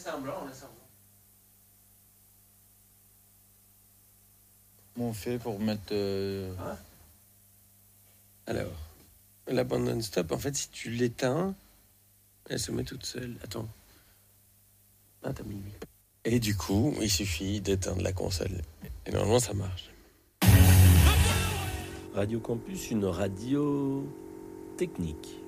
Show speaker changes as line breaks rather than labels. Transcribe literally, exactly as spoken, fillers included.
semblant, on laisse semblant.
Comment on fait pour mettre... Euh...
Hein Alors, la bande non-stop, en fait, si tu l'éteins, elle se met toute seule. Attends. Ah, t'as mis. Et du coup, il suffit d'éteindre la console. Et normalement, ça marche. Radio Campus, une radio technique.